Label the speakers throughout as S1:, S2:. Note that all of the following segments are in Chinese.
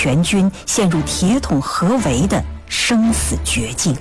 S1: 全军陷入铁桶合围的生死绝境。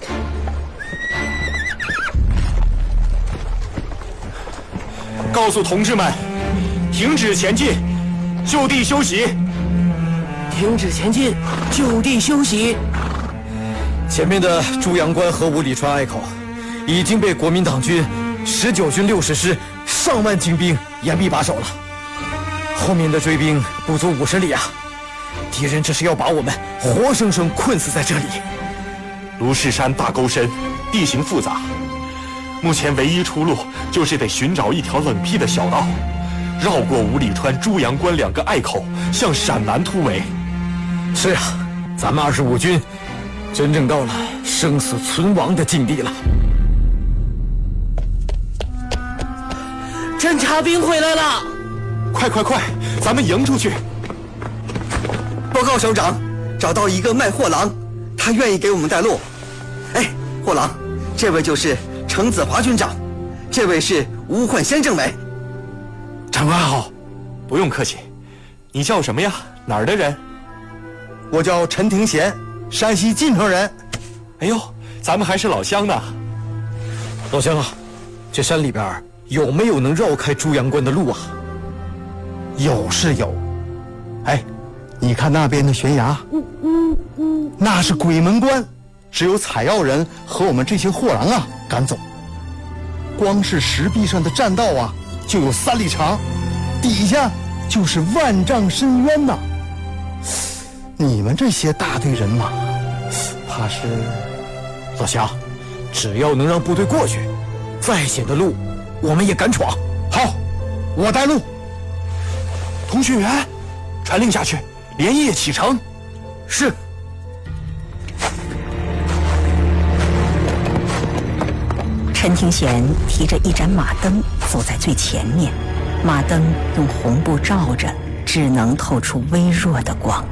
S2: 告诉同志们，停止前进，就地休息。
S3: 停止前进，就地休息。
S4: 前面的朱阳关和五里川隘口已经被国民党军19军60师上万精兵严密把守了，后面的追兵不足50里啊！敌人这是要把我们活生生困死在这里。
S2: 卢氏山大沟深，地形复杂，目前唯一出路就是得寻找一条冷僻的小道，绕过五里川、朱阳关2个隘口，向陕南突围。
S4: 是啊，咱们25军真正到了生死存亡的境地了。
S3: 侦察兵回来了！
S2: 快，咱们迎出去！
S5: 报告首长，找到一个卖货郎，他愿意给我们带路。哎，货郎，这位就是程子华军长，这位是吴焕先政委。
S2: 长官好。不用客气。你叫什么呀？哪儿的人？
S5: 我叫陈廷贤，山西晋城人。
S2: 哎呦，咱们还是老乡呢。
S4: 老乡啊，这山里边有没有能绕开朱阳关的路啊？
S5: 有是有。哎，你看那边的悬崖，那是鬼门关，只有采药人和我们这些货郎啊敢走。光是石壁上的栈道啊，就有3里长，底下就是万丈深渊呐。你们这些大队人马，怕是……
S4: 老乡，只要能让部队过去，再险的路我们也敢闯。
S5: 好，我带路。
S2: 通讯员，传令下去，连夜启程。
S4: 是。
S1: 陈廷贤提着一盏马灯走在最前面，马灯用红布罩着，只能透出微弱的光。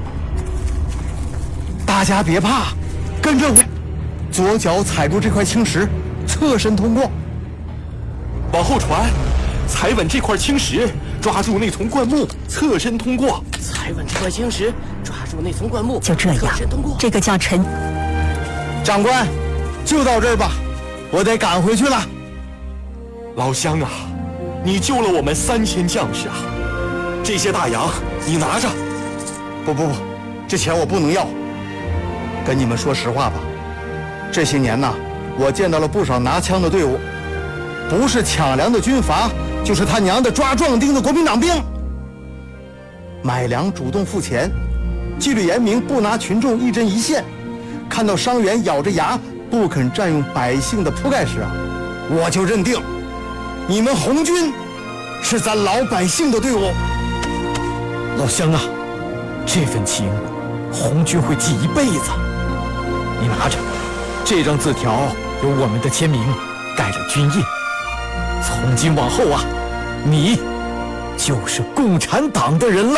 S5: 大家别怕，跟着我，左脚踩住这块青石，侧身通过。
S2: 往后传，踩稳这块青石，抓住那丛灌木，侧身通过。
S3: 踩稳这块青石，抓住那丛灌木，
S1: 就这样，这个叫陈
S5: 长官，就到这儿吧，我得赶回去了。
S2: 老乡啊，你救了我们3000将士啊！这些大洋你拿着。
S5: 不，这钱我不能要。跟你们说实话吧，这些年呐，我见到了不少拿枪的队伍，不是抢粮的军阀，就是他娘的抓壮丁的国民党兵。买粮主动付钱，纪律严明，不拿群众一针一线。看到伤员咬着牙不肯占用百姓的铺盖时啊，我就认定你们红军是咱老百姓的队伍。
S4: 老乡啊，这份情红军会记一辈子。你拿着，这张字条有我们的签名，盖着军印。从今往后啊，你就是共产党的人了。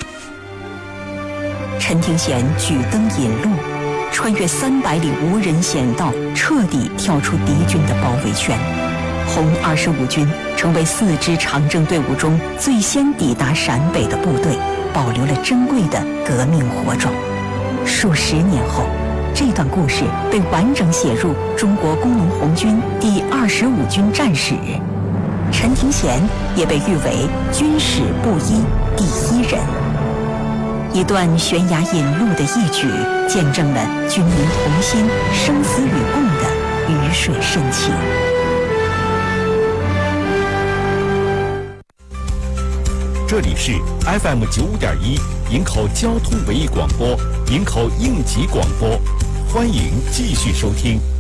S1: 陈廷贤举灯引路，穿越300里无人险道，彻底跳出敌军的包围圈。红25军成为4支长征队伍中最先抵达陕北的部队，保留了珍贵的革命火种。数10年后，这段故事被完整写入中国工农红军第25军战史，陈廷贤也被誉为军史布衣第1人。一段悬崖引路的义举，见证了军民同心、生死与共的鱼水深情。
S6: 这里是 FM 95.1营口交通文艺广播，营口应急广播，欢迎继续收听。